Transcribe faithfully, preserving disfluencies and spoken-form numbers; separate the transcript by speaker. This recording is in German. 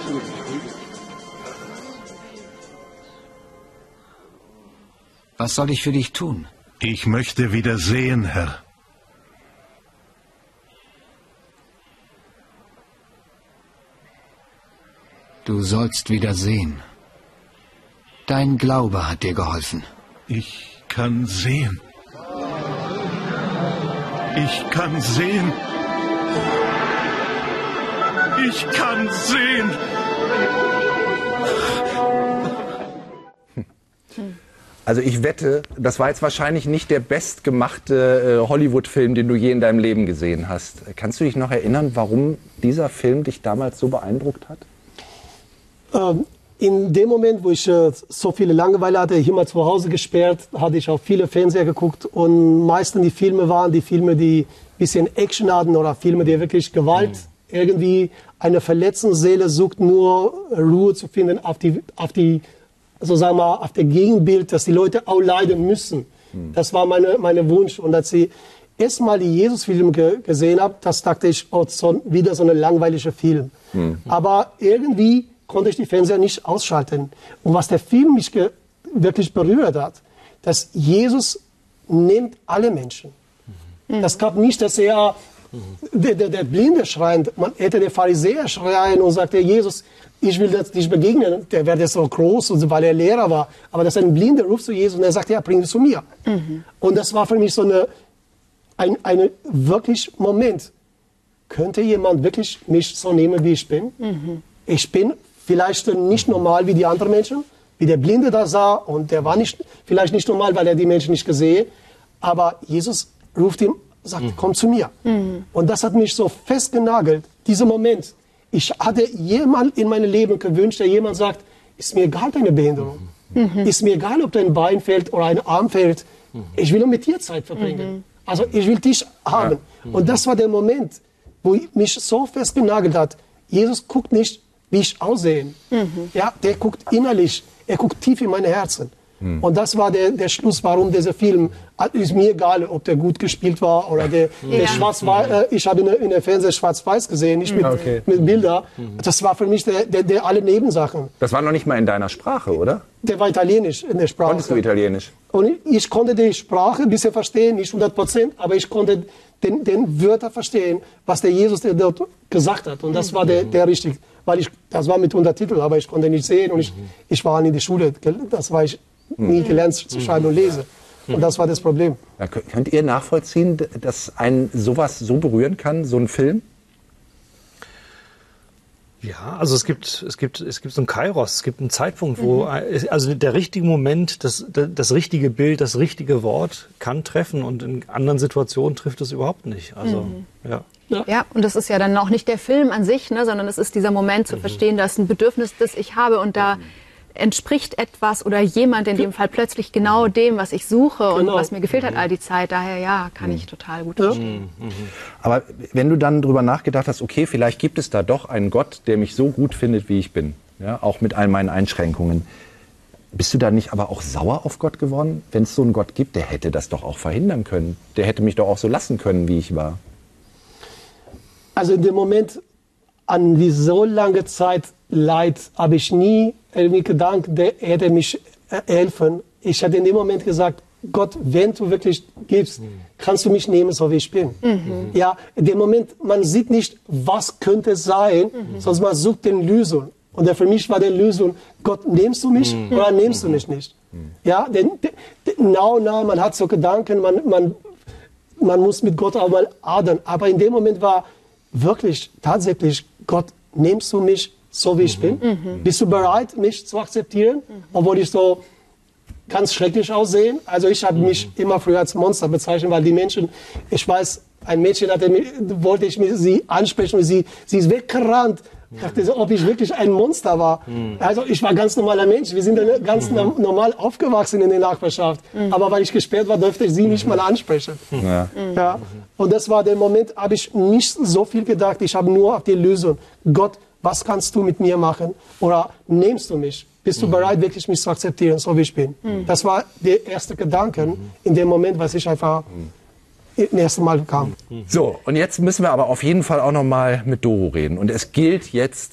Speaker 1: Was soll ich für dich tun?
Speaker 2: Ich möchte wieder sehen, Herr.
Speaker 1: Du sollst wieder sehen. Dein Glaube hat dir geholfen.
Speaker 2: Ich kann sehen. Ich kann sehen. Ich kann sehen.
Speaker 3: Also ich wette, das war jetzt wahrscheinlich nicht der bestgemachte äh, Hollywood-Film, den du je in deinem Leben gesehen hast. Kannst du dich noch erinnern, warum dieser Film dich damals so beeindruckt hat?
Speaker 4: Ähm, in dem Moment, wo ich äh, so viele Langeweile hatte, ich immer zu Hause gesperrt, hatte ich auch viele Fernseher geguckt und meistens die Filme waren die Filme, die ein bisschen Action hatten oder Filme, die wirklich Gewalt mhm. irgendwie, eine verletzte Seele sucht nur Ruhe zu finden auf die, auf die so sagen wir, auf der Gegenbild, dass die Leute auch leiden müssen. Mhm. Das war meine, meine Wunsch. Und als ich erstmal die Jesus-Filme ge gesehen habe, das dachte ich, oh, so, wieder so ein langweiliger Film. Mhm. Aber irgendwie konnte ich die Fernseher nicht ausschalten. Und was der Film mich wirklich berührt hat, dass Jesus nimmt alle Menschen. Mhm. Das gab nicht, dass er mhm. der, der, der Blinde schreit. Man hätte der Pharisäer schreien und sagte, Jesus, ich will das nicht begegnen, der wäre so groß, und so, weil er Lehrer war. Aber das ist ein Blinder, ruft zu Jesus und er sagt, ja, bring ihn zu mir. Mhm. Und das war für mich so eine, ein eine wirklich Moment. Könnte jemand wirklich mich so nehmen, wie ich bin? Mhm. Ich bin vielleicht nicht normal wie die anderen Menschen, wie der Blinde da sah. Und der war nicht, vielleicht nicht normal, weil er die Menschen nicht gesehen. Aber Jesus ruft ihm, sagt, mhm. komm zu mir. Mhm. Und das hat mich so festgenagelt, dieser Moment. Ich hatte jemand in meinem Leben gewünscht, der jemand sagt, ist mir egal deine Behinderung. Mhm. Ist mir egal, ob dein Bein fehlt oder ein Arm fehlt. Mhm. Ich will nur mit dir Zeit verbringen. Mhm. Also ich will dich haben. Ja. Mhm. Und das war der Moment, wo mich so festgenagelt hat. Jesus guckt nicht, wie ich aussehe. Mhm. Ja, der guckt innerlich. Er guckt tief in mein Herzen. Mhm. Und das war der, der Schluss, warum dieser Film, ist mir egal, ob der gut gespielt war oder der, ja. der schwarz-weiß, äh, ich habe in, in der Fernsehen schwarz-weiß gesehen, nicht mit, okay. mit Bildern. Das war für mich der, der, der alle Nebensachen.
Speaker 3: Das war noch nicht mal in deiner Sprache, oder?
Speaker 4: Der war italienisch in der Sprache.
Speaker 3: Konntest du Italienisch?
Speaker 4: Und ich, ich konnte die Sprache ein bisschen verstehen, nicht hundert Prozent, aber ich konnte den, den Wörter verstehen, was der Jesus der dort gesagt hat. Und das war der, der richtig, weil ich, das war mit Untertitel, aber ich konnte nicht sehen und ich, ich war in die Schule, das war ich nie gelernt zu schreiben und lesen. Und das war das Problem.
Speaker 3: Ja, könnt ihr nachvollziehen, dass einen sowas so berühren kann, so ein Film?
Speaker 5: Ja, also es gibt, es gibt, es gibt so einen Kairos, es gibt einen Zeitpunkt, wo, mhm. also der richtige Moment, das, das richtige Bild, das richtige Wort kann treffen und in anderen Situationen trifft es überhaupt nicht. Also, mhm. ja.
Speaker 6: Ja. ja, und das ist ja dann auch nicht der Film an sich, ne, sondern es ist dieser Moment zu mhm. verstehen, dass ein Bedürfnis, das ich habe und da entspricht etwas oder jemand in dem Fall plötzlich genau dem, was ich suche genau. und was mir gefehlt hat all die Zeit. Daher ja, kann ich total gut verstehen.
Speaker 3: Mhm. Aber wenn du dann drüber nachgedacht hast, okay, vielleicht gibt es da doch einen Gott, der mich so gut findet, wie ich bin, ja, auch mit all meinen Einschränkungen. Bist du da nicht aber auch sauer auf Gott geworden? Wenn es so einen Gott gibt, der hätte das doch auch verhindern können. Der hätte mich doch auch so lassen können, wie ich war.
Speaker 4: Also in dem Moment, an die so lange Zeit Leid, habe ich nie irgendwie gedacht, der hätte mich helfen. Ich hatte in dem Moment gesagt, Gott, wenn du wirklich gibst, kannst du mich nehmen, so wie ich bin. Mhm. Ja, in dem Moment, man sieht nicht, was könnte sein, mhm. sondern man sucht den Lösung. Und für mich war die Lösung, Gott, nimmst du mich mhm. oder nimmst du mich nicht? Mhm. Ja, denn, na, na, man hat so Gedanken, man, man, man muss mit Gott auch mal adern. Aber in dem Moment war wirklich, tatsächlich, Gott, nimmst du mich so wie ich bin? Mhm. Bist du bereit, mich zu akzeptieren, mhm. obwohl ich so ganz schrecklich aussehe? Also ich habe mhm. mich immer früher als Monster bezeichnet, weil die Menschen, ich weiß, ein Mädchen hatte, wollte ich sie ansprechen und sie, sie ist weggerannt. Ich dachte so, ob ich wirklich ein Monster war. Mhm. Also ich war ein ganz normaler Mensch. Wir sind ganz mhm. normal aufgewachsen in der Nachbarschaft. Mhm. Aber weil ich gesperrt war, durfte ich sie nicht mal ansprechen. Ja. Ja. Und das war der Moment, habe ich nicht so viel gedacht. Ich habe nur auf die Lösung. Gott, was kannst du mit mir machen? Oder nimmst du mich? Bist du bereit, wirklich mich zu akzeptieren, so wie ich bin? Mhm. Das war der erste Gedanke mhm. in dem Moment, was ich einfach mhm. das erste Mal kam.
Speaker 3: So, und jetzt müssen wir aber auf jeden Fall auch noch mal mit Doro reden. Und es gilt jetzt